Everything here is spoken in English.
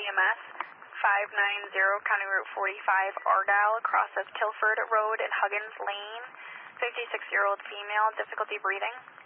EMS, 590 County Route 45, Argyle, crosses Tilford Road and Huggins Lane. 56-year-old female, difficulty breathing.